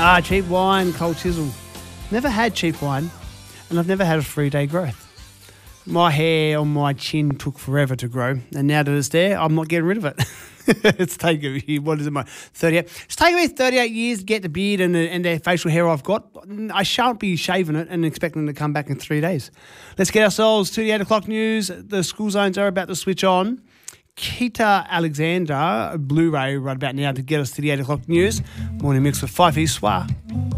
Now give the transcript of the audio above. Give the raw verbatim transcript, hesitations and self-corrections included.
Ah, cheap wine, cold chisel. Never had cheap wine, and I've never had a three-day growth. My hair on my chin took forever to grow, and now that it's there, I'm not getting rid of it. It's taken me, what is it, my thirty-eight? It's taken me thirty-eight years to get the beard and the, and the facial hair I've got. I shan't be shaving it and expecting to come back in three days. Let's get ourselves to the eight o'clock news. The school zones are about to switch on. Kita Alexander Blu-ray right about now to get us to the eight o'clock news. Morning mix with Fife East Soir.